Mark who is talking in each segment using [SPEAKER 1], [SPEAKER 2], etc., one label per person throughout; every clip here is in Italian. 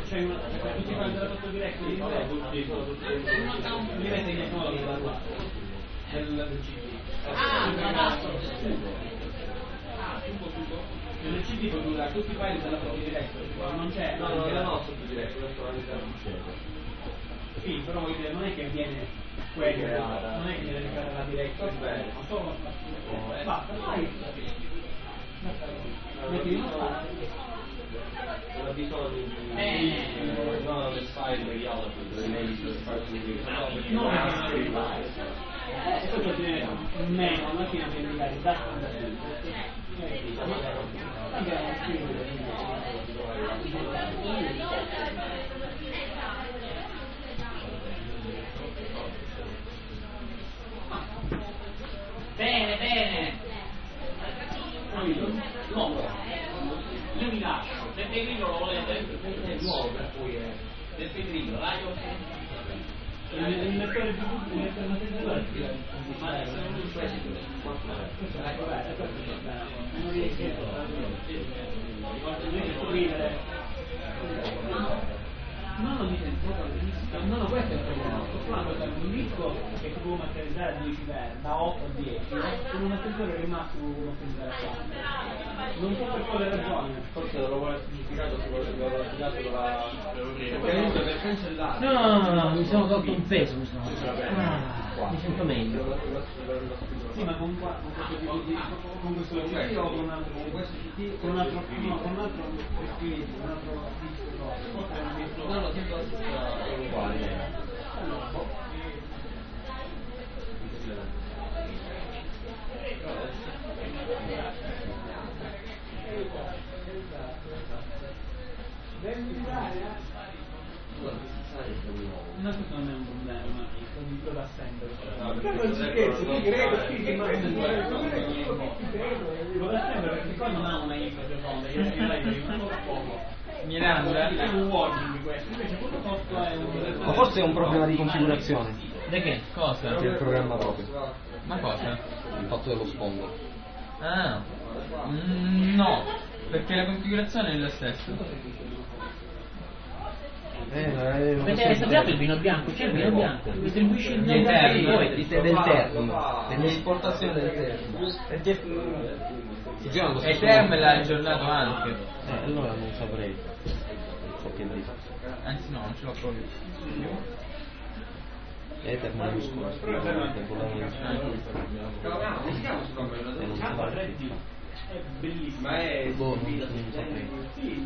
[SPEAKER 1] c'è una, per tutti quanti della sotto diretto di li mette in modo del CD. Nel CD produrrà tutti i file della sotto diretto, non c'è.
[SPEAKER 2] No, non è nostro sotto diretto, questo è la
[SPEAKER 1] sì, però voglio dire, non è che viene quello, non è che viene creata la diretta, ma solo basta, vai. Metti uno spazio.
[SPEAKER 2] Non ha bisogno di no, del file mediato per
[SPEAKER 1] non è questo tiene meno, alla fine viene indicare da bene, bene. No, io mi lascio. Del Pellegrino lo volete? È nuovo per cui è. Del Pellegrino, dai, il lettore di ma adesso non lo questa è la corretta, non riesce a scrivere. No, questo è il problema. Quando c'è un disco che si può materializzare a 10 versi, da 8 a 10, con un attenzore che massimo può materializzare a 4. Non so per quale ragione.
[SPEAKER 2] Forse lo vuole significato se lo affidato per cancellare.
[SPEAKER 3] No, mi sono tolto un peso, mi sento meglio.
[SPEAKER 1] Sì, ma con questo CD o con un altro spirito, con un altro disco,
[SPEAKER 2] no, no, sempre uguale.
[SPEAKER 1] No, questo non è un problema, lo da sempre.
[SPEAKER 2] Non ci scherzo, ti credo,
[SPEAKER 1] Lo da sempre perché qua non ha una info seconda, io non so poco.
[SPEAKER 3] Miranda
[SPEAKER 1] è un warning di questo, invece questo posto è un...
[SPEAKER 4] Ma forse è un problema di configurazione.
[SPEAKER 3] di che? Cosa?
[SPEAKER 4] Del programma proprio.
[SPEAKER 3] Ma cosa?
[SPEAKER 4] Il fatto dello sfondo.
[SPEAKER 3] Ah, no, perché la configurazione è la stessa. Avete assaggiato il vino bianco? C'è il vino bianco? Distribuisci il vino bianco
[SPEAKER 4] Del termo, dell'esportazione del termo.
[SPEAKER 3] E termo l'ha aggiornato anche.
[SPEAKER 4] Allora non saprei. Non so che dire.
[SPEAKER 3] Anzi no, non ce l'ho proprio.
[SPEAKER 4] Ether maiuscolo,
[SPEAKER 1] È bellissimo.
[SPEAKER 2] Ma è
[SPEAKER 4] non saprei.
[SPEAKER 1] Sì.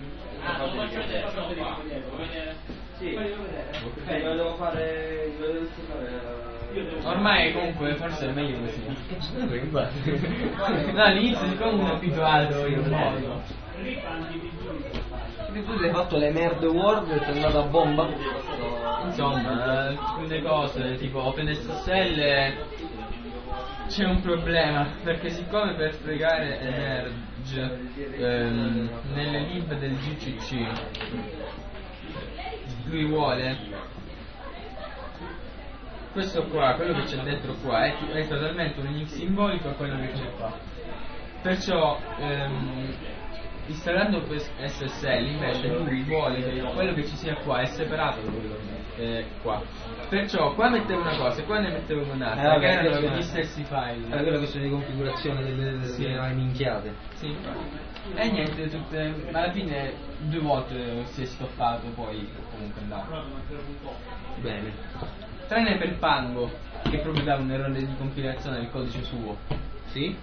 [SPEAKER 1] Sì.
[SPEAKER 2] Lo devo fare.
[SPEAKER 3] Ormai comunque forse è meglio così. No, all'inizio siccome uno è abituato in un modo.
[SPEAKER 4] Quindi tu hai fatto le merde Word e ti è andata a bomba?
[SPEAKER 3] Insomma, alcune cose tipo OpenSSL c'è un problema, perché siccome per spiegare emerge nelle lib del GCC lui vuole questo qua, quello che c'è dentro qua è totalmente un link simbolico a quello che c'è qua, perciò installando SSL invece lui vuole che quello che ci sia qua è separato da quello qua, perciò qua mettevo una cosa e qua ne mettevo un'altra che erano gli stessi file.
[SPEAKER 4] Era quella questione di configurazione delle minchiate.
[SPEAKER 3] Sì, e niente, ma alla fine 2 volte si è stoppato, poi comunque andava
[SPEAKER 4] Bene.
[SPEAKER 3] tranne per Pango che proprio dava un errore di compilazione del codice suo.
[SPEAKER 4] Sì?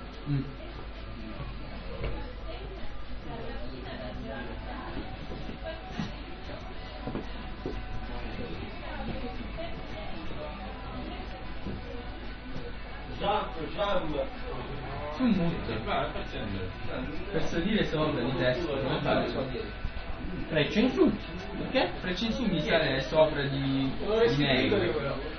[SPEAKER 3] Su mute per salire sopra di destra come faccio?
[SPEAKER 1] Freccia in su.
[SPEAKER 3] Perché? Freccia in su mi sale sopra di mail.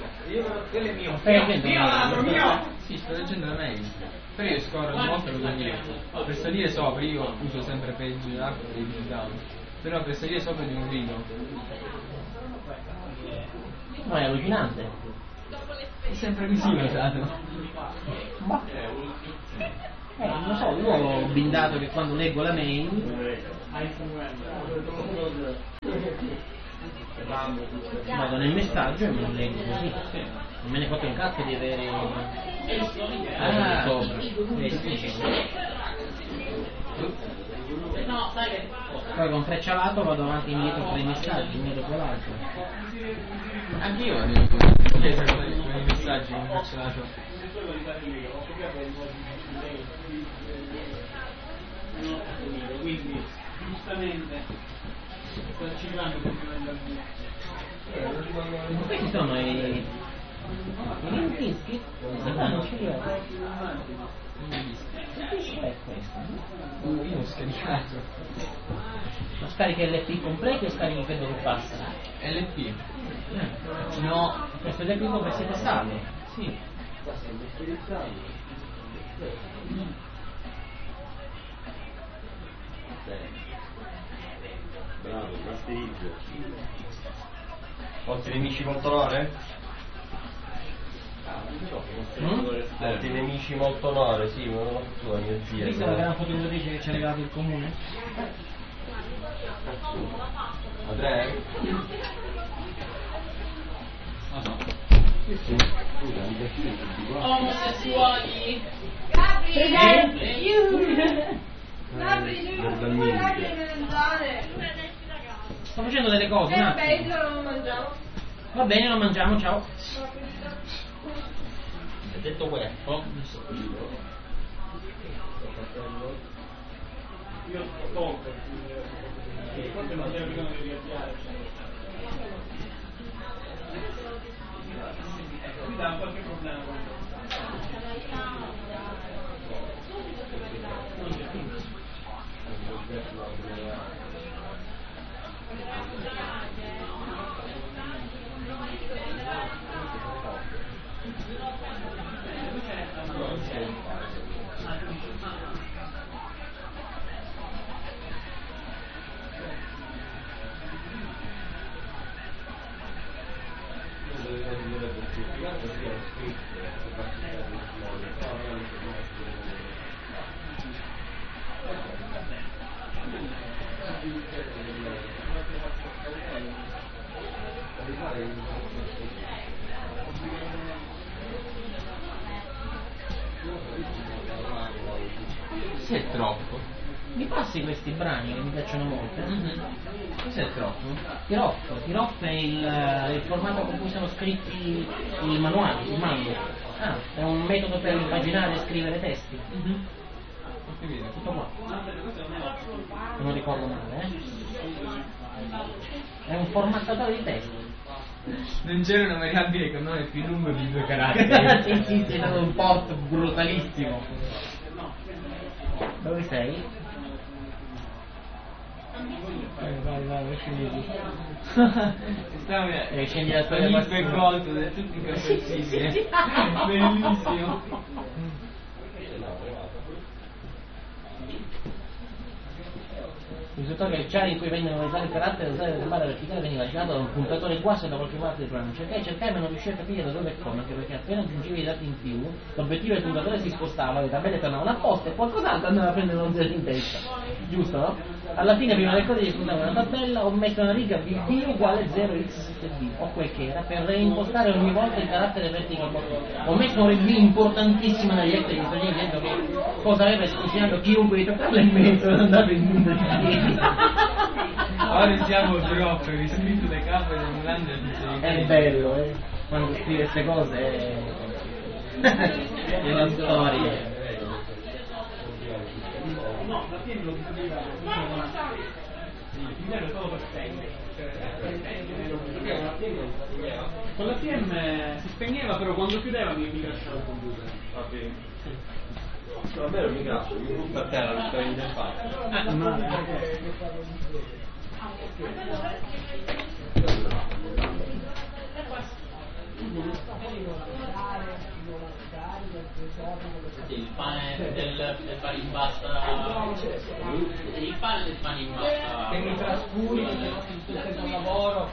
[SPEAKER 3] Sì, sto leggendo la mail. Però io scorro ogni volta lo dietro. Per salire sopra io uso sempre page up e page down. Però per salire sopra di un video
[SPEAKER 1] Ma è allucinante.
[SPEAKER 3] è sempre così usato.
[SPEAKER 1] Non so, io ho blindato che quando leggo la mail
[SPEAKER 5] vado nel messaggio e me lo leggo così. Non me ne fotte un cazzo di avere poi con freccialato vado avanti e indietro tra i messaggi, uno dopo l'altro.
[SPEAKER 3] Anch'io vado indietro con i messaggi con freccialato.
[SPEAKER 1] Quindi giustamente ci vanno
[SPEAKER 5] Questi sono i Limpinski? Non ce li ho. Che è questo?
[SPEAKER 3] Io ho scaricato.
[SPEAKER 5] Ma scarica LP completo e scarichi quello che passa?
[SPEAKER 3] LP?
[SPEAKER 5] No, questo è LP dove siete salvo? Sì.
[SPEAKER 2] Bravo, masterizzo. Porti nemici molto onore? Porti nemici molto onore, sì, ma non ho fatto mia zia.
[SPEAKER 5] Visto la gran fotografica che ci ha regalato il comune?
[SPEAKER 2] Andrea?
[SPEAKER 1] omosessuali.
[SPEAKER 5] Sto facendo delle cose, un attimo. Va bene, lo mangiamo, ciao.
[SPEAKER 2] Hai detto questo?
[SPEAKER 1] Io sto tolto, forse non c'è bisogno di riavviare. Qui dà qualche problema con
[SPEAKER 3] Cos'è troppo?
[SPEAKER 5] Mi passi questi brani che mi piacciono molto?
[SPEAKER 3] Cos'è troppo?
[SPEAKER 5] Tiroff è il formato con cui sono scritti i manuali, il mando. Ah, è un metodo per immaginare e scrivere testi. Tutto qua. Se non ricordo male, È un formattatore di testi.
[SPEAKER 3] Non c'era una variabile con nome più lungo di 2 caratteri.
[SPEAKER 5] sì, è stato un port brutalissimo. Dove sei? Vai, scendi. Scendi la storia
[SPEAKER 3] di quel colpo, è tutto incapacissimo. Bellissimo.
[SPEAKER 5] Risultò che il char in cui vengono realizzati il carattere dell'usario del barra verticale veniva girato da un puntatore guasto da qualche parte del programma. Cercai ma non riuscii a capire da dove e come, anche perché appena aggiungevi i dati in più, l'obiettivo del puntatore si spostava, le tabelle tornavano a posto e qualcos'altro andava a prendere un zero in testa. Giusto, no? Alla fine prima del codice spuntava una tabella, ho messo una riga VD uguale 0x7d, o quel che era, per reimpostare ogni volta il carattere vertical. Ho messo un review importantissimo nella diretta di Sogni dicendo che cosa aveva sconsigliato chiunque di toccarla in mezzo e andare in punta di piedi.
[SPEAKER 3] Ora siamo troppo, riscritto da capo e da Mulanda.
[SPEAKER 5] È bello, quando scrive queste cose è una storia.
[SPEAKER 1] no, la PM lo diceva il solo per spegnere. Con la PM si spegneva, però quando chiudeva mi lasciava il computer.
[SPEAKER 2] Va bene. No, a me non mi cazzo, mi butto a terra, mi sto interfaccia.
[SPEAKER 1] Il pane del pane in basta. Il pane del pane in basta.
[SPEAKER 3] Che mi trascuri tutto il lavoro.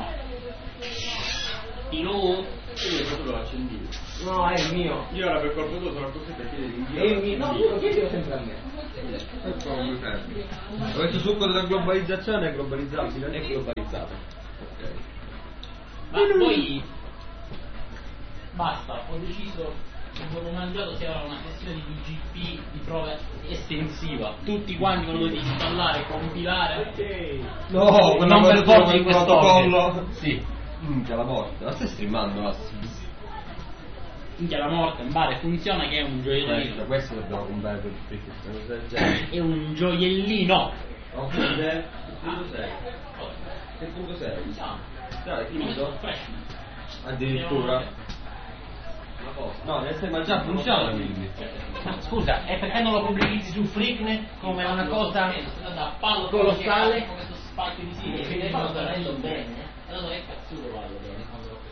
[SPEAKER 1] Tino?
[SPEAKER 2] Io lo accendi.
[SPEAKER 3] No, è il mio.
[SPEAKER 2] Io ora per colpo tuo sono costretto a chiedere
[SPEAKER 3] È
[SPEAKER 2] l'invio.
[SPEAKER 3] il mio. No, tu lo chiedi sempre a me.
[SPEAKER 2] Questo succo della globalizzazione è globalizzabile, non è globalizzato.
[SPEAKER 1] Ma poi basta, ho deciso che dopo mangiato si avrà una sessione di BGP di prova estensiva. Tutti quanti lo dovete installare, compilare.
[SPEAKER 2] No,
[SPEAKER 1] non per forza in questo
[SPEAKER 2] protocollo.
[SPEAKER 1] Sì.
[SPEAKER 2] Minchia la morte, la stai streamando Massi?
[SPEAKER 1] Minchia la morte, in bare funziona che è un gioiellino.
[SPEAKER 2] Questo dobbiamo comprare per il free.
[SPEAKER 1] È un gioiellino.
[SPEAKER 2] Oh, che punto sei? Che punto sei? Dai, finito?
[SPEAKER 1] Freshman.
[SPEAKER 2] Addirittura? No, deve essere, ma già funziona quindi.
[SPEAKER 5] Ma scusa, è perché non lo pubblicizzi su Freaknet come una cosa
[SPEAKER 1] da palo
[SPEAKER 5] colossale?
[SPEAKER 1] come questo spacchio di
[SPEAKER 5] Sì,
[SPEAKER 1] sì,
[SPEAKER 5] e poi lo rendo bene.
[SPEAKER 1] allora è cazzuto parlo bene quando lo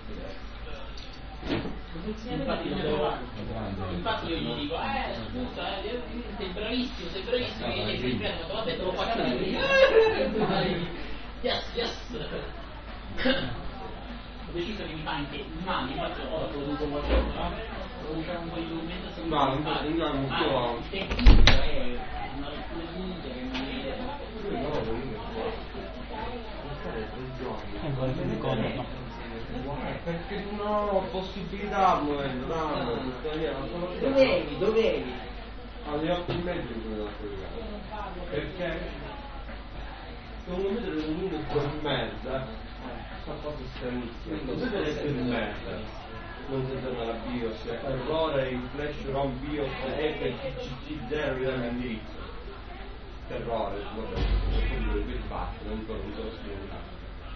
[SPEAKER 1] infatti io gli dico scusa sei bravissimo che hai ripreso ma vabbè te lo faccio yes ho deciso che mi fa anche il mani infatti ora produco qualcosa no? Produciamo un po' di documentazione il tecnico è una lettura lunga che non
[SPEAKER 2] perché non ho possibilità
[SPEAKER 5] Dovevi?
[SPEAKER 2] alle 8:30 perché secondo me deve venire per merda sta cosa stranissima non si deve essere merda non si torna la BIOS errore in flash ROM BIOS FCC0 vi dà l'indirizzo terrore vabbè il fatto non so spiegare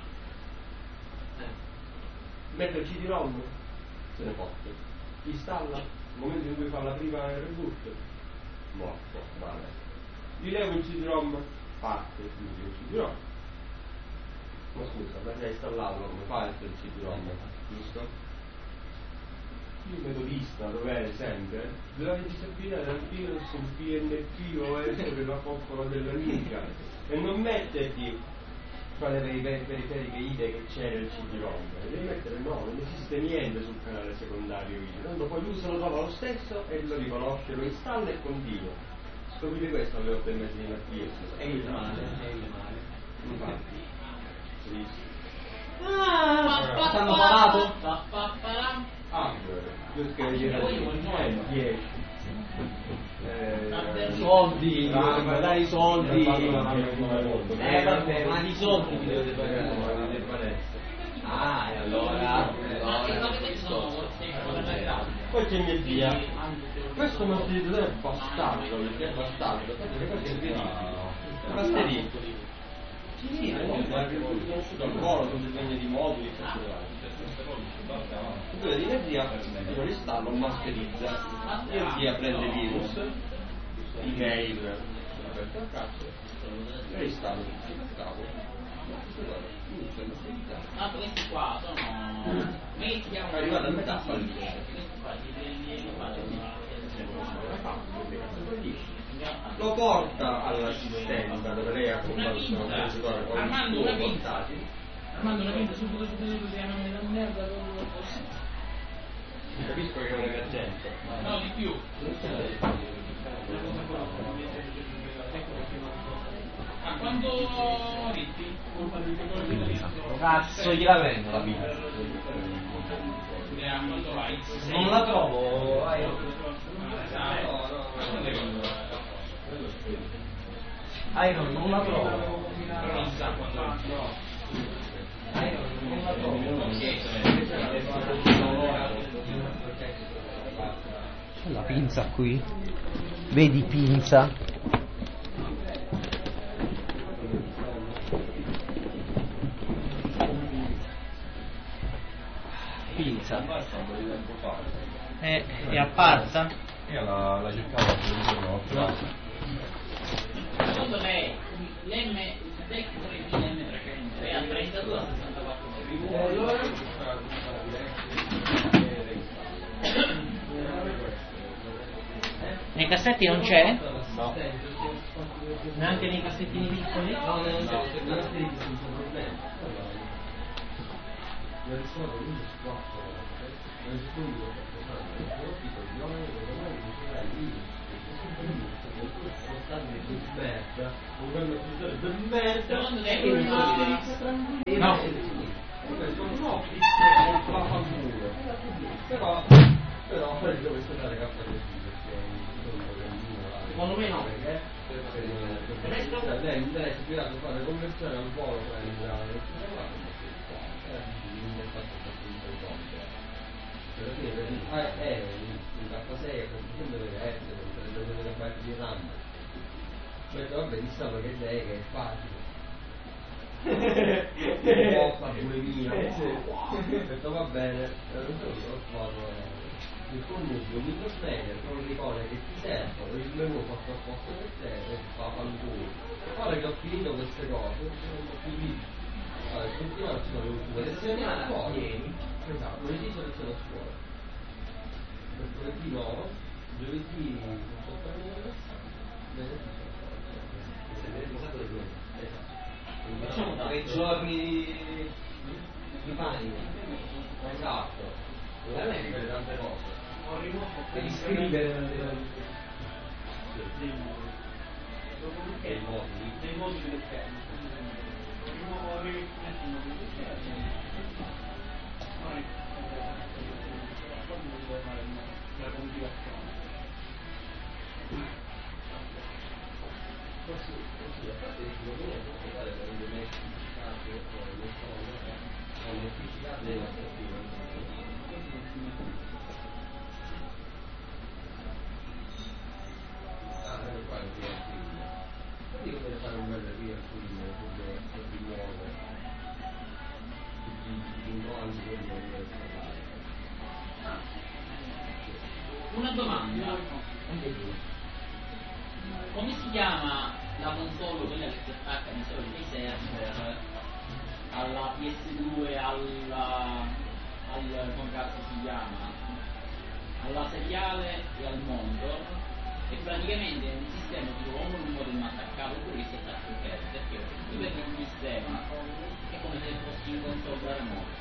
[SPEAKER 2] mette il CD-ROM se ne fotte installa nel momento in cui fa la prima reboot morto vale gli levo il CD-ROM parte quindi il CD-ROM ma scusa perché hai installato come fa il CD-ROM giusto? Il metodista dov'è sempre della disabilità del virus il PNP o essere la coppola dell'amica e non metterti tra le periferiche IDE che c'era il CD-ROM devi mettere no, non esiste niente sul canale secondario IDE tanto poi lui se lo trova lo stesso e lo riconosce, lo installa e continua scoprire questo alle 8:30 di mattina è il male infatti
[SPEAKER 5] Stanno parlato?
[SPEAKER 2] io scrivo 10
[SPEAKER 5] Soldi,
[SPEAKER 2] ma dai soldi
[SPEAKER 5] vabbè, ma di soldi mi dovete pagare. Ah, e allora
[SPEAKER 2] poi c'è mia zia questo masterizatore è bastardo perché è bastardo perché è ridicolo masterizzo sì, conosciuto al volo con disegni di moduli tu vedi mia zia lo installo masterizza mia zia prende virus email aperto al cazzo lo installo il cavo
[SPEAKER 1] questi qua sono
[SPEAKER 2] è arrivato a metà fallisce lo porta all'assistenza dove lei ha combattuto
[SPEAKER 1] Armando una pinza subito una merda
[SPEAKER 2] capisco che è un'emergenza
[SPEAKER 1] no di più a quando ritti?
[SPEAKER 5] Cazzo gliela prendo la vita. Non la trovo. Iron non la trovo. Non la trovo.
[SPEAKER 4] C'è la pinza qui? Vedi pinza? Pinza. È apparsa?
[SPEAKER 2] Io la cercavo l'ho trovata.
[SPEAKER 1] Secondo lei l'M300 è a 32 a 64
[SPEAKER 2] allora
[SPEAKER 5] Nei cassetti non c'è?
[SPEAKER 2] no
[SPEAKER 5] Neanche nei cassettini piccoli?
[SPEAKER 2] no
[SPEAKER 1] secondo lei
[SPEAKER 2] ispirato a fare conversione al volo per emigrare non ho fatto un po' alla fine è un K6 a condizione delle rette con 32 KB di RAM. Cioè vabbè diciamo che lei che è facile pure mia ho detto va bene ho trovato il connubio Windows Media con l'icone che ti servono il menu fatto apposta per te e fa fanculo. Ora che ho finito queste cose non ho più lì settimana ci sono le ultime lezioni a scuola esatto, lunedì sono lezioni a scuola mercoledì no giovedì non so per venerdì
[SPEAKER 1] Facciamo 3 giorni di panico.
[SPEAKER 2] esatto non è che tante cose
[SPEAKER 1] Devi scrivere
[SPEAKER 2] e il modo
[SPEAKER 1] dei moduli del termine. Il nuovo rivestimento del moduli del termine. La compilazione.
[SPEAKER 2] così a parte il documento può fare per un domesticato o modificato dei nostri qua il real film dico per fare un bel real film di nuovo di anzi quello
[SPEAKER 1] Una domanda. Come si chiama la console, quella che si attacca di solito ai server, alla PS2, come cazzo si chiama, alla seriale e al monitor, e praticamente è un sistema tipo o un modem attaccato oppure che si attacca in testa, perché tu vedi un sistema è come se fossi in console da remoto.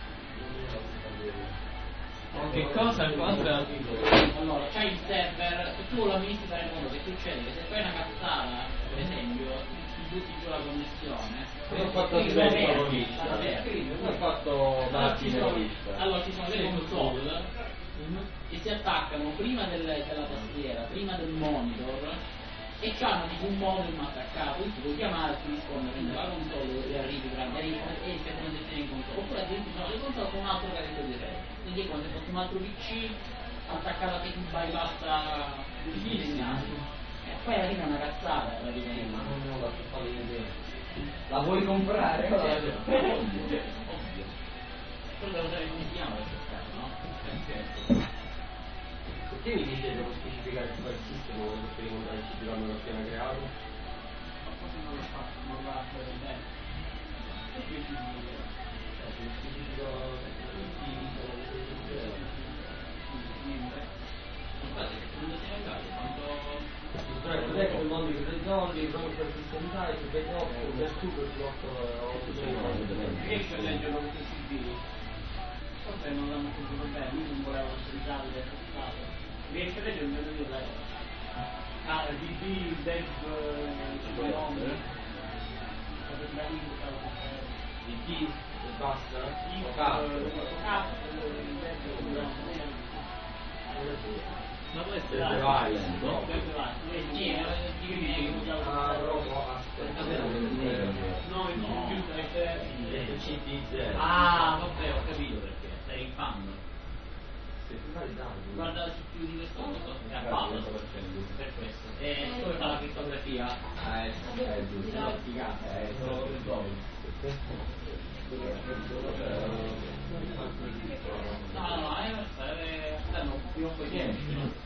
[SPEAKER 3] Che cosa? Cosa?
[SPEAKER 1] Allora, c'hai il server, se tu lo amministri da remoto, che succede? Che se fai una cazzata, per esempio, ti butti giù la connessione,
[SPEAKER 2] ho fatto ho fatto
[SPEAKER 1] allora ci sono delle console che si attaccano prima della tastiera, prima del monitor, e hanno tipo un modem attaccato, quindi puoi chiamare e ti risponde, prende la console e arrivi e se non ti in console, oppure addirittura sono le console con un altro carico di rete, quindi è come se fosse un altro PC attaccato a che ti bypassa il segnale, e poi arriva una cazzata praticamente.
[SPEAKER 5] La vuoi comprare?
[SPEAKER 1] Ovvio. Però devo sapere come si chiama questo caso, no? Perché
[SPEAKER 2] perché mi dice devo specificare il sistema quando per incontrare il CD-ROM non appena creato?
[SPEAKER 1] ma forse non l'ho fatto, non l'ho fatto bene. Perché ti niente. Infatti, non ti sei andato quanto.
[SPEAKER 2] Cos'è con il mondo di Rezoli, proprio per system type, backup, del super blocco
[SPEAKER 1] Riesci a leggerlo questo CD? Forse non l'hanno sentito bene, lui non voleva utilizzare del passato. Riesci a leggere il menu di lei? DB, Dev, Genom,
[SPEAKER 2] DT, basta,
[SPEAKER 1] ma può essere
[SPEAKER 2] device, no?
[SPEAKER 1] No, il computer è
[SPEAKER 2] CT0.
[SPEAKER 1] ah, vabbè, ho capito perché, sei in fan. Guarda la CPU di questo coso, è a palla, per questo. E dove fa la crittografia?
[SPEAKER 2] È giusto, la figata, è solo per dopo.
[SPEAKER 1] No, stanno più o meno niente, no?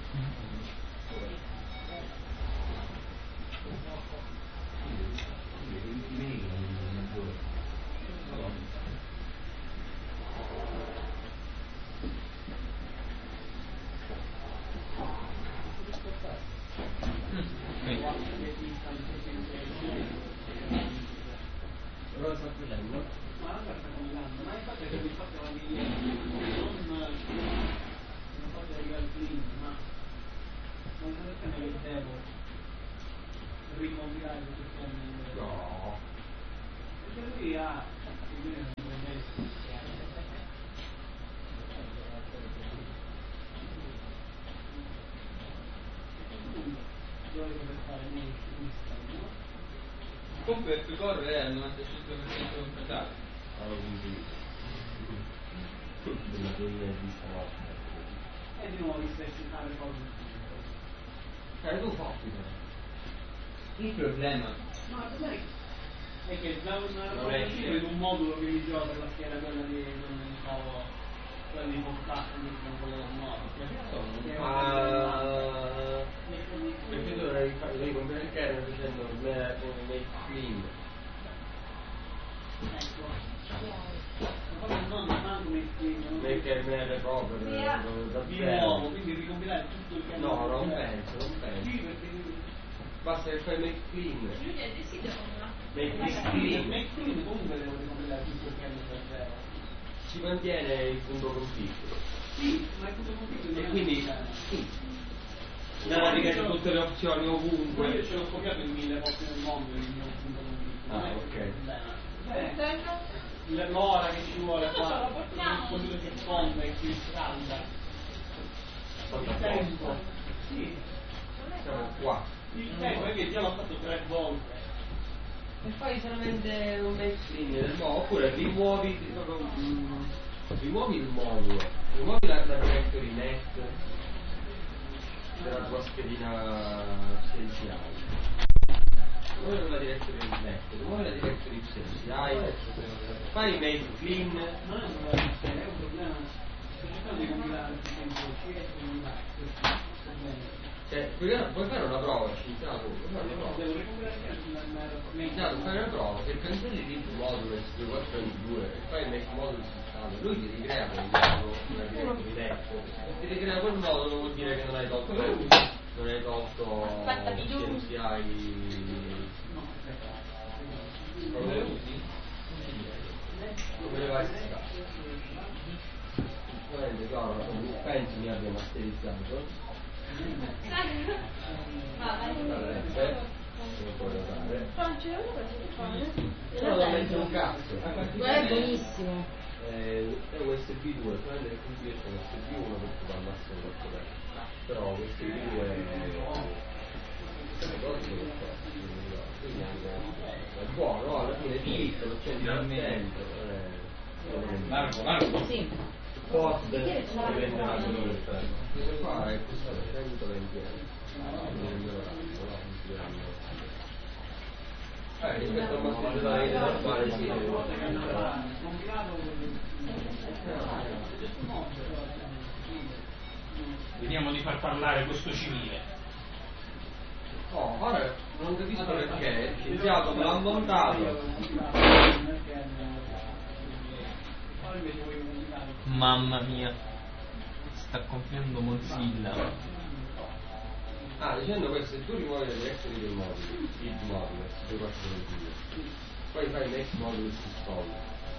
[SPEAKER 2] Cosa sta facendo?
[SPEAKER 1] Ma la sta combinando, ma infatti che mi fatto la mia non fatto arrivare il link, ma non so perché non devo ricompilare tutto il
[SPEAKER 2] No.
[SPEAKER 3] per correre è al 95% completato.
[SPEAKER 2] Della di stanotte.
[SPEAKER 1] E di nuovo mi stai citando le cose.
[SPEAKER 2] Tu fatti.
[SPEAKER 3] Il problema
[SPEAKER 1] No, cos'è? È che da una
[SPEAKER 2] Non è-
[SPEAKER 1] portacina vedo un modulo che mi gioca per la scheda quella di nuovo, quella di portata, quindi non quello nuovo.
[SPEAKER 2] Perché tu devi comprare il kernel facendo un make clean.
[SPEAKER 1] Ecco. Ma non manco mi spiego.
[SPEAKER 2] Make kernel proprio da
[SPEAKER 1] Di
[SPEAKER 2] zero.
[SPEAKER 1] nuovo, quindi ricompilare tutto il kernel.
[SPEAKER 2] No, non penso.
[SPEAKER 1] Sì, perché
[SPEAKER 2] Basta che fai make clean. Make
[SPEAKER 1] nel
[SPEAKER 2] clean.
[SPEAKER 1] McClean comunque devo ricompilare tutto il kernel da zero.
[SPEAKER 2] Si mantiene il punto conflitto.
[SPEAKER 1] Sì, ma è tutto completo.
[SPEAKER 2] E quindi nella riga di tutte le opzioni
[SPEAKER 1] Io
[SPEAKER 2] ovunque.
[SPEAKER 1] ce l'ho copiato in 1000 posti nel mondo il mio punto conflitto. Non è
[SPEAKER 2] ok.
[SPEAKER 1] L'ora che ci vuole qua, quello che fonda e che scalda. Il tempo. Sì.
[SPEAKER 2] Siamo qua.
[SPEAKER 1] Il tempo è che già l'ho fatto 3 volte.
[SPEAKER 2] E fai solamente un make clean, oppure rimuovi il modulo, rimuovi la directory net della tua schedina essenziale. Rimuovi la directory net, rimuovi la directory essenziale, fai make clean.
[SPEAKER 1] Non è un problema di scheda, è un problema. Sto cercando di compilare il tempo uscire e non va.
[SPEAKER 2] Cioè, puoi fare una prova, scienziato, puoi fare una prova.
[SPEAKER 1] Devo recuperare
[SPEAKER 2] Scienziato, fai una prova, che cancelli l'int modulo S242 e fai il make modulo istantaneo, lui ti ricrea quel modulo, una directory net, ti ricrea quel modulo vuol dire che non hai tolto CNCI. Come le usi? Come le vai a scaricare? Ovviamente, chiaro, penso mi abbia masterizzato. Non lo metto un cazzo.
[SPEAKER 6] È buonissimo.
[SPEAKER 2] È USB 2, prende il computer con USB 1 perché va al massimo 4 metri. Però USB 2 è buono, alla fine è diritto, lo accendi al centro.
[SPEAKER 3] largo.
[SPEAKER 6] Sì.
[SPEAKER 2] Post diventerà perfetto. Questo qua è questo 120 euro. Rispetto a un masterizzato normale sì.
[SPEAKER 7] Vediamo di far parlare questo civile.
[SPEAKER 2] No, ora non capisco perché, il scienziato me l'ha montato.
[SPEAKER 3] Mamma mia, sta gonfiando Mozilla.
[SPEAKER 2] Dicendo questo, se tu rimuovi le direzioni del modulo, il modulo, S242, poi fai il next modulo e si sposta.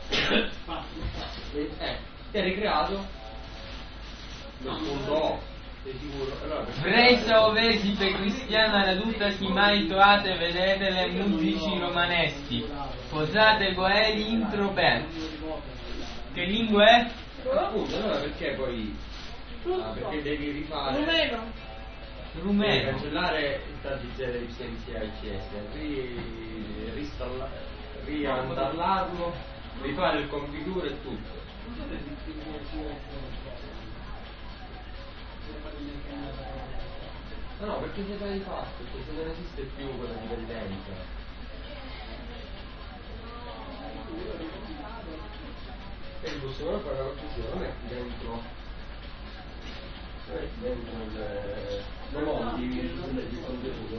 [SPEAKER 2] Ti hai ricreato il punto O, sei sicuro? Allora,
[SPEAKER 3] Presa o vesipe cristiana raduta si mai toate vedete le musici romaneschi. Posate coeli intro per. Che lingua è?
[SPEAKER 2] appunto, allora perché poi? Perché devi rifare.
[SPEAKER 6] Rumeno.
[SPEAKER 2] Devi
[SPEAKER 3] Rumeno.
[SPEAKER 2] cancellare il tagliere dei CNCI CS, riinstallarlo, rifare il configure e tutto. No, perché se l'hai fatto, perché se non esiste più quella dipendenza. E il possiamo fare una cosa così, non è dentro non monti il contenuto.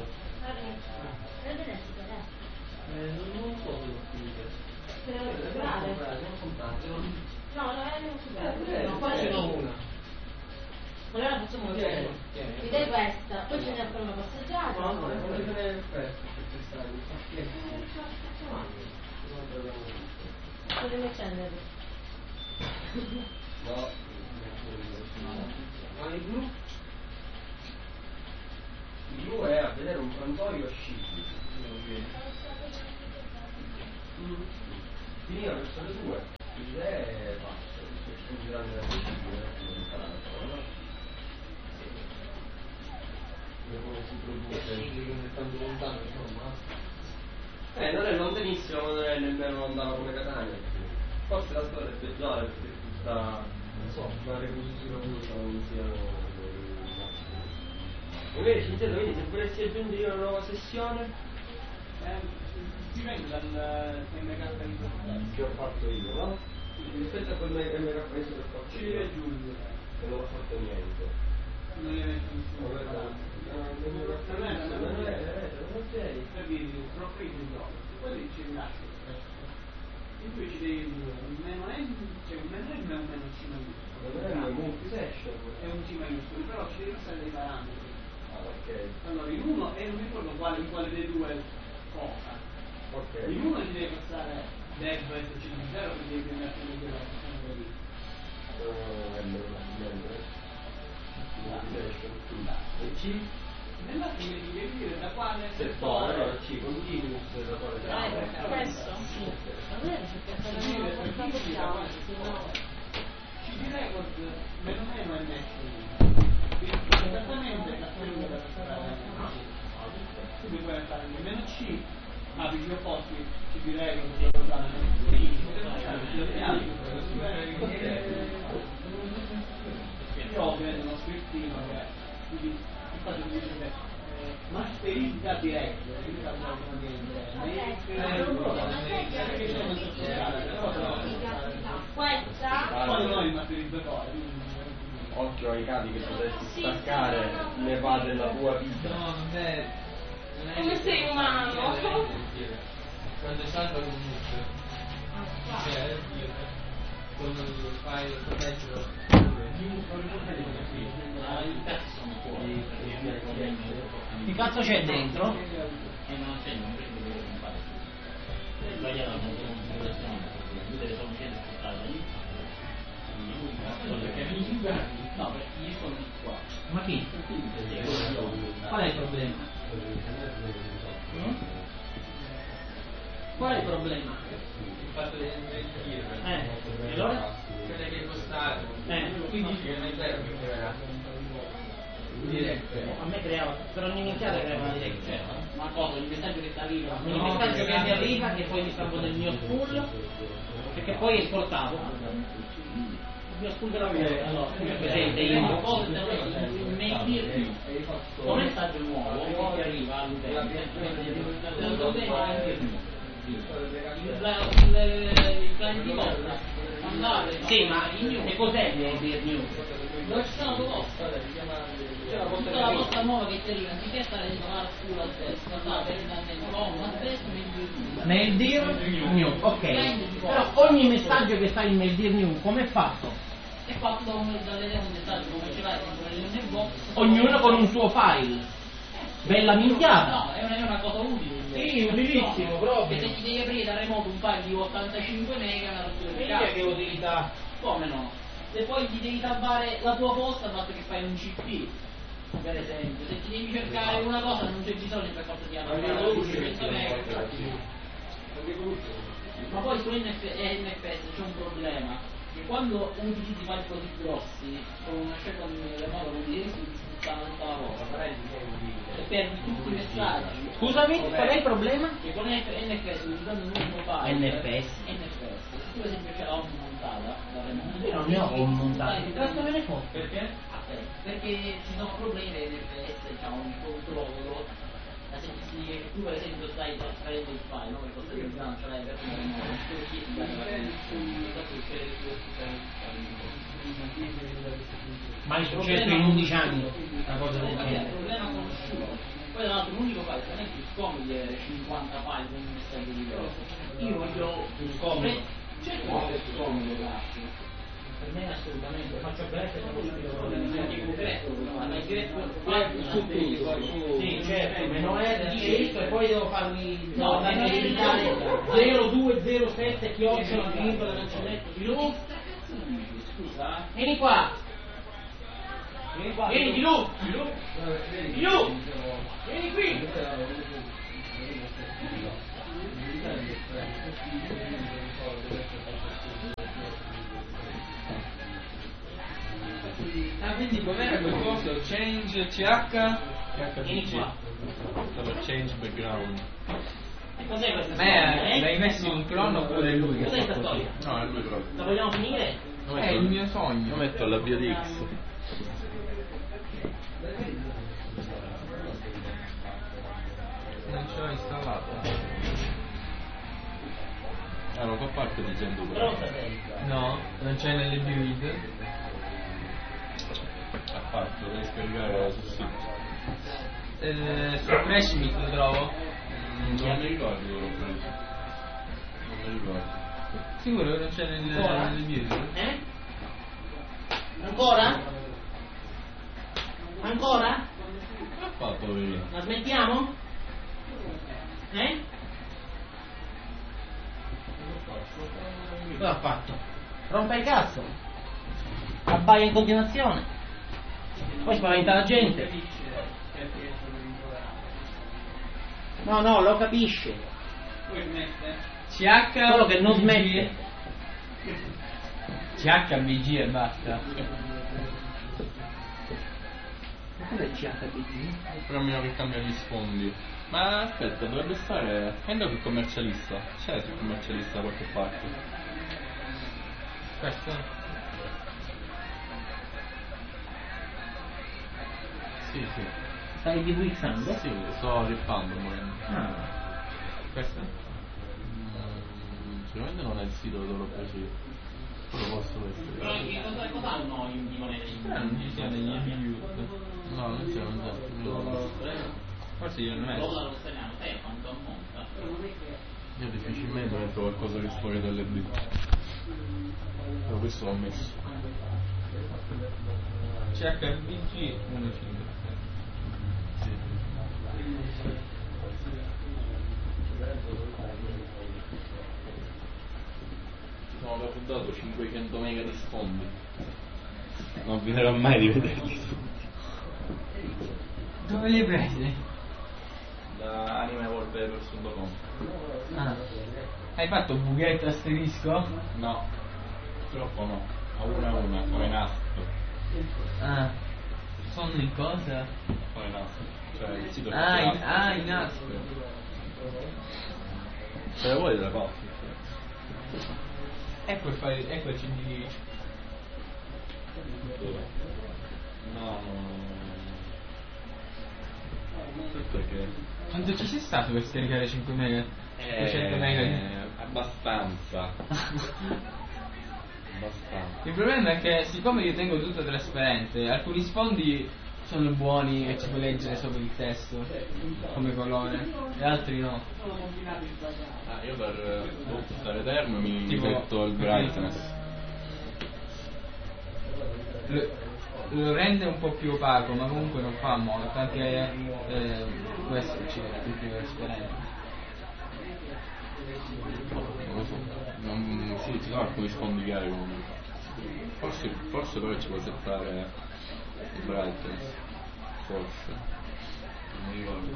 [SPEAKER 2] Non so se lo finite. Non comprate.
[SPEAKER 6] No, non
[SPEAKER 2] No, qua ce n'ho una.
[SPEAKER 6] Allora facciamo così. Mi dai questa, poi ce ne a fare una passeggiata.
[SPEAKER 2] No, non è perfetto perché stai
[SPEAKER 6] Devi accendere.
[SPEAKER 2] no. Ma il blu? Il blu è a vedere un prontorio scibile. Finiva verso le 2. Il è basta, perché è più grande da possibile, non imparare la parola. Come si produce? Tanto lontano, insomma. Non è Forse la storia è peggiore perché tutta, non so, la reclusione non siano. Invece, intanto, quindi se volessi aggiungere una nuova sessione,
[SPEAKER 1] dipende dal MK
[SPEAKER 2] che ho fatto io, no? Rispetto a quel MK che ho fatto
[SPEAKER 1] ci
[SPEAKER 2] io,
[SPEAKER 1] aggiungo.
[SPEAKER 2] che non ho fatto niente.
[SPEAKER 1] Non ne metto nessuno. Per dirvi, troppo di gioco. Poi ci lascio. In cui ci devi dire un meno M, c'è un meno M e un meno C maiuscolo.
[SPEAKER 2] Non è un multi-session.
[SPEAKER 1] È un C maiuscolo, però ci devi passare dei parametri.
[SPEAKER 2] Ah, ok.
[SPEAKER 1] Allora, in uno, e non mi ricordo in quale dei due cosa.
[SPEAKER 2] Ok.
[SPEAKER 1] In uno ci devi passare dev SC0 che devi prendere della sessione così.
[SPEAKER 2] E C?
[SPEAKER 1] Nell'altro mi devi dire da quale
[SPEAKER 2] Settore, allora C, continuous, da quale settore?
[SPEAKER 6] Questo? Sì. A me c'è che fare una cosa
[SPEAKER 1] CD record meno meno è esattamente la quello da tu mi puoi fare meno C, ma più opposti CD record io ho uno scriptino che infatti mi dice che masterizza diretto, poi noi masterizzatori.
[SPEAKER 2] Occhio ai cavi che potresti staccare, ne va della tua vita.
[SPEAKER 3] No, non è.
[SPEAKER 6] Come sei umano?
[SPEAKER 3] Quando salva comunque. Cioè, con il file proteggere.
[SPEAKER 5] Che cazzo c'è dentro?
[SPEAKER 8] Non c'è, non credo che non fare. Sbagliato, non sono in situazione, perché tutte le soluzioni spostate lì. No, perché io sono di qua.
[SPEAKER 5] Ma chi? Qual è il problema? Qual è il problema?
[SPEAKER 3] Il fatto di mentire.
[SPEAKER 5] E allora?
[SPEAKER 3] Quelle che costano. Quindi dice che non serve che crea. Dirette.
[SPEAKER 5] A me creava, per ogni minchiata creava una diretta.
[SPEAKER 8] Ma cosa? Il messaggio che ti arriva?
[SPEAKER 5] Il messaggio che mi arriva, che poi mi stampo nel mio spool, e che poi è esportato. Il mio spool della cosa, allora, come presente io.
[SPEAKER 8] Un messaggio nuovo che ti arriva all'utente. Il client di volta andare.
[SPEAKER 5] Sì, ma che cos'è il news?
[SPEAKER 8] Dove ci sono proposte? Tutta la posta nuova che ti arriva, anziché stare dentro la scuola al testo, andate nel com al testo
[SPEAKER 5] Nel dir new, ok. Però ogni messaggio che sta in nel dir new, come è fatto?
[SPEAKER 8] è fatto da un messaggio come ce l'hai nel box.
[SPEAKER 5] Ognuno con un suo file. Bella minchiata.
[SPEAKER 8] No, è una cosa utile.
[SPEAKER 5] Sì, utilissimo, proprio.
[SPEAKER 8] Che se ti devi aprire da remoto un file di 85 mega è una rottura di cazzo.
[SPEAKER 5] Che utilità.
[SPEAKER 8] Come no? Se poi ti devi salvare la tua posta, basta che fai un CP, per esempio. Se ti devi cercare una cosa non c'è bisogno per forza di andare 100 mega. Ma poi su NFS c'è un problema. Che quando utilizzi file così grossi, con una scelta di remoto non ti riesci di sfruttare tutta la cosa, e perdi tutti i messaggi.
[SPEAKER 5] Scusami, qual è il problema?
[SPEAKER 8] Che con NFS utilizzando un unico file
[SPEAKER 5] NFS.
[SPEAKER 8] tu per esempio c'è la home montata da remoto.
[SPEAKER 5] Io non ne ho un montato. Che cazzo me ne fotte?
[SPEAKER 3] Perché?
[SPEAKER 8] Perché ci sono problemi NFS, diciamo un controllo. Tu per esempio stai traendo il file, no? Che costa di non ce l'hai per un remoto, tu lo chiedi
[SPEAKER 5] Mai successo in 11 anni una cosa del
[SPEAKER 8] il
[SPEAKER 5] genere.
[SPEAKER 8] problema conosciuto. Poi tra l'altro l'unico file non è più scomodo di avere 50 file con un messaggio diverso. Io voglio più scomodo. Certo che è più scomodo, grazie. Per me assolutamente, faccio presto e non è concreto, ma il diretto
[SPEAKER 5] Sì, certo, meno R di questo e poi devo farmi
[SPEAKER 8] no, da
[SPEAKER 5] editare 0207 chiocciola vincola cancelletto di Lu.
[SPEAKER 8] Scusa,
[SPEAKER 5] Vieni qua. Vieni di Lu. Di Lu. Vieni qui.
[SPEAKER 3] Ah, quindi com'era quel coso? Change CH?
[SPEAKER 5] Vieni qua.
[SPEAKER 4] Change background.
[SPEAKER 8] E cos'è questa
[SPEAKER 3] Ma
[SPEAKER 8] storia?
[SPEAKER 3] l'hai messo in un clone oppure è lui che
[SPEAKER 8] Cos'è
[SPEAKER 3] ha
[SPEAKER 8] questa
[SPEAKER 3] fatto
[SPEAKER 8] storia?
[SPEAKER 4] No, è lui proprio.
[SPEAKER 8] La vogliamo finire?
[SPEAKER 3] È il mio
[SPEAKER 4] Io
[SPEAKER 3] sogno.
[SPEAKER 4] metto l'avvio di X.
[SPEAKER 3] Non ce l'ho installato.
[SPEAKER 4] Ah, non fa parte di Gen 2.
[SPEAKER 8] Pronta sei?
[SPEAKER 3] No, non c'è nelle build.
[SPEAKER 4] Ha fatto, devi scaricare sul sito.
[SPEAKER 3] Su Freshmeet lo trovo.
[SPEAKER 4] Non mi ricordo dove l'ho preso. Non mi ricordo.
[SPEAKER 3] Sicuro che non c'è
[SPEAKER 8] Ancora?
[SPEAKER 3] nelle build?
[SPEAKER 8] Ancora? Ancora?
[SPEAKER 4] Ha fatto, vedi?
[SPEAKER 8] La smettiamo? Cosa ha fatto? Rompe il cazzo. Abbaia in continuazione. Poi spaventa la gente. No, lo capisce.
[SPEAKER 3] CH
[SPEAKER 8] Solo che non smette.
[SPEAKER 3] CHBG e basta.
[SPEAKER 8] Ma cos'è il CHBG?
[SPEAKER 4] Però meno che cambia gli sfondi. Ma aspetta, dovrebbe stare. Prendo sul commercialista. C'è sul commercialista da qualche parte.
[SPEAKER 3] Questo?
[SPEAKER 4] Sì.
[SPEAKER 8] Stai DVXando?
[SPEAKER 4] Sì, sto rippando morendo.
[SPEAKER 8] Ah.
[SPEAKER 3] Questo?
[SPEAKER 4] Sicuramente non è il sito dove l'ho preso io. Lo posso
[SPEAKER 8] Però
[SPEAKER 4] vedere.
[SPEAKER 8] cosa hanno di monete?
[SPEAKER 3] Non ci sono degli review.
[SPEAKER 4] No, non c'è.
[SPEAKER 3] Forse io non ho messo.
[SPEAKER 4] Io difficilmente metto qualcosa che fuori dalle bli. Però questo l'ho messo.
[SPEAKER 3] CHBG 1.5.
[SPEAKER 4] Sì. Ci sono capitato 500 mega di sfondi. Non finirò mai di vederli.
[SPEAKER 3] Dove li hai presi?
[SPEAKER 4] Da animewallpaper.com.
[SPEAKER 3] Ah. Hai fatto bughetto asterisco?
[SPEAKER 4] No, purtroppo no. A una, come in astro.
[SPEAKER 3] Ah. Sono in cosa?
[SPEAKER 4] Come in astro. Cioè il sito è
[SPEAKER 3] In astro.
[SPEAKER 4] Se la vuoi te la passi.
[SPEAKER 3] Ecco il file, ecco il CD.
[SPEAKER 4] Dove? No. Perché?
[SPEAKER 3] Quanto ci sei stato per scaricare 5 mega? 200 mega di...
[SPEAKER 4] Abbastanza.
[SPEAKER 3] Il problema è che siccome io tengo tutto trasparente, alcuni sfondi sono buoni e ci puoi leggere sopra il testo come colore e altri no.
[SPEAKER 4] Io per stare fermo mi
[SPEAKER 3] Tipo-
[SPEAKER 4] metto il brightness.
[SPEAKER 3] Lo rende un po' più opaco, ma comunque non fa molto, anche questo ci è più trasparente.
[SPEAKER 4] Non lo so. Sì, ci sono alcuni sfondi chiari comunque. Forse però ci puoi settare il brightness. Forse. Non mi ricordo.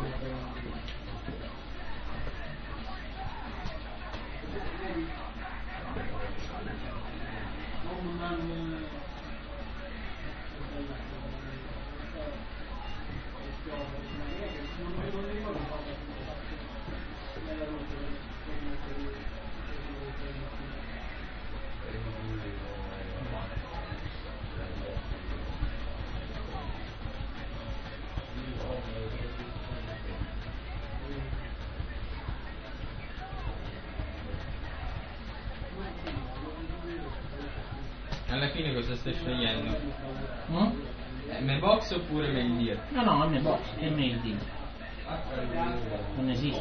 [SPEAKER 3] Alla fine cosa stai scegliendo? Mailbox oppure Maildir?
[SPEAKER 8] No, è box, è mail D. Non esiste.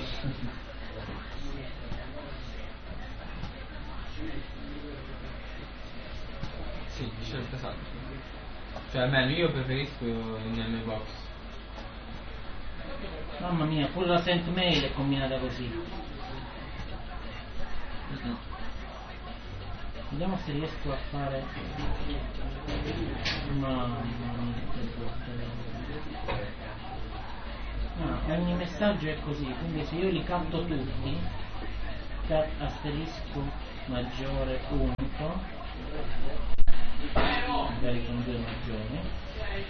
[SPEAKER 3] Sì, scelta esatto. Cioè almeno io preferisco il Mailbox.
[SPEAKER 8] Mamma mia, pure la sent mail è combinata così. Vediamo se riesco a fare. Mamma mia, che brutto. Ogni messaggio è così, quindi se io li canto tutti, asterisco maggiore unico, magari con 2 maggiori,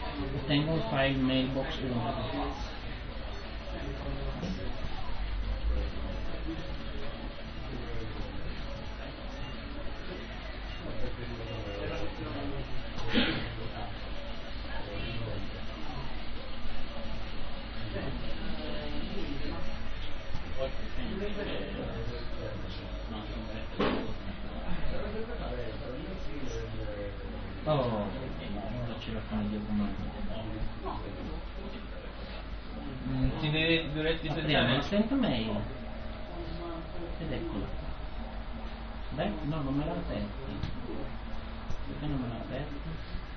[SPEAKER 8] ottengo un file mailbox unico.
[SPEAKER 3] Dovresti
[SPEAKER 5] Vediamo
[SPEAKER 3] vedere
[SPEAKER 5] la sent mail ed eccola. Beh, no, non me l'ha aperta. Perché non me l'ha aperta?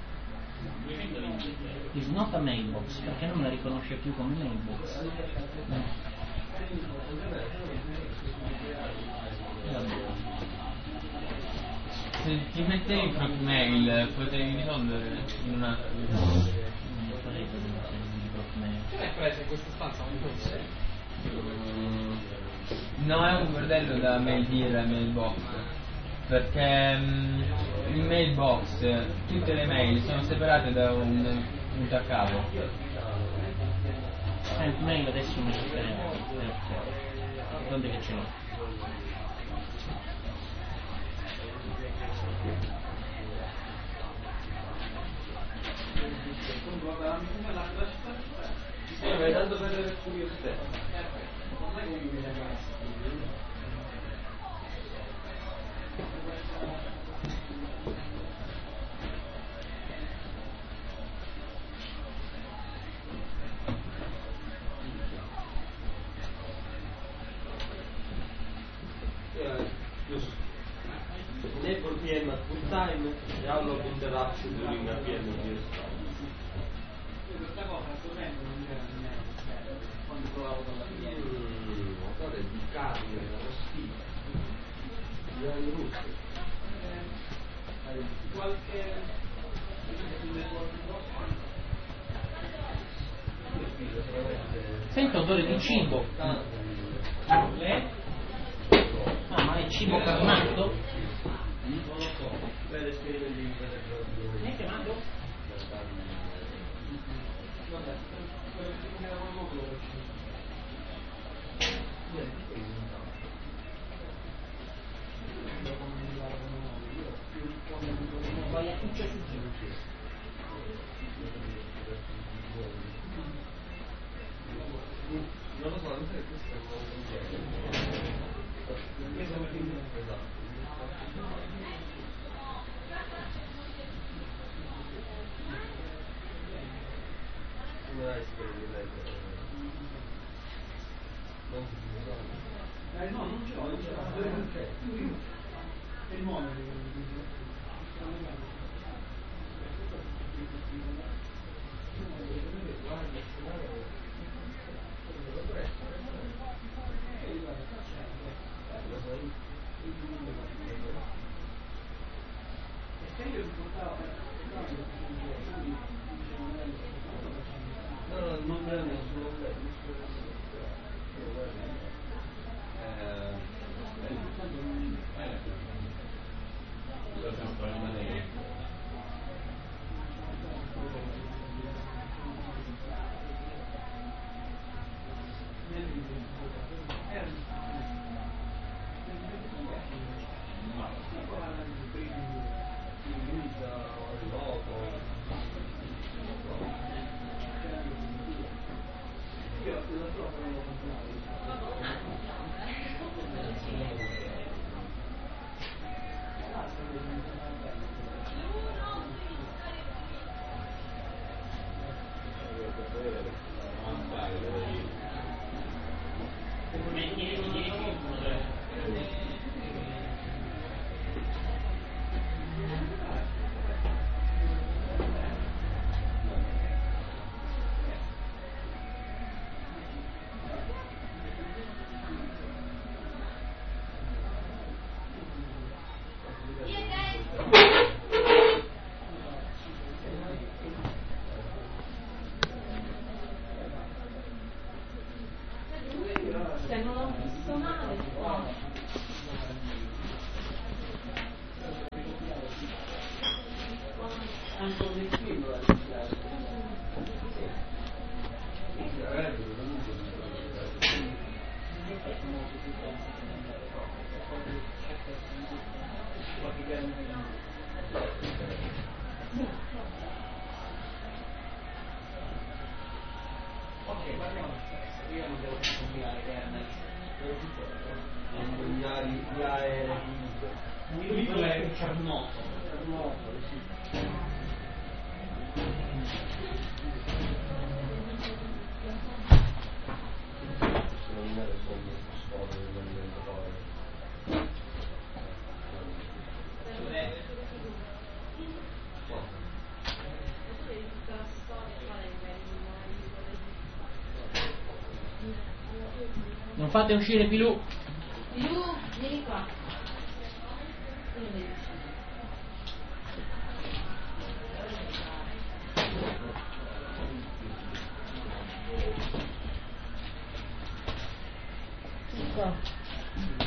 [SPEAKER 5] Is not a mailbox, perché non me la riconosce più come mailbox?
[SPEAKER 3] se ti mettevi in front mail potevi risolvere in un attimo.
[SPEAKER 8] Che l'hai presa in questa stanza?
[SPEAKER 3] No, è un bordello da mail dire mailbox, perché in mailbox tutte le mail sono separate da un punto a capo.
[SPEAKER 5] Sent mail adesso mi superiamo. Dove che ce l'ho?
[SPEAKER 2] Ma tanto per curiosità. Enable PM at full time e alloc interaction during a PM
[SPEAKER 8] Questa cosa quando provavo con la cliente.
[SPEAKER 2] guardate di carne, la schifo. Di russo.
[SPEAKER 8] Qualche
[SPEAKER 5] Sento odore di cibo. Ma è cibo carnato?
[SPEAKER 2] Non lo so, per esperimenti di
[SPEAKER 5] Mi hai chiamato?
[SPEAKER 2] vabbè, quello che mi era proprio
[SPEAKER 5] Vai a cuccia su giro.
[SPEAKER 2] non lo so, non so che questo è un nuovo esatto. Come esperimento? Non si può.
[SPEAKER 8] no, non ce l'ho, non c'è. È il mono.
[SPEAKER 2] Non è nessuno
[SPEAKER 8] Ok, guardiamo lo stesso, io non devo combinare kernel.
[SPEAKER 2] Gli aerei.
[SPEAKER 8] Quello è un cernoto.
[SPEAKER 5] Non fate uscire Pilù.
[SPEAKER 6] Più, vieni qua. Vieni vicino. Ecco.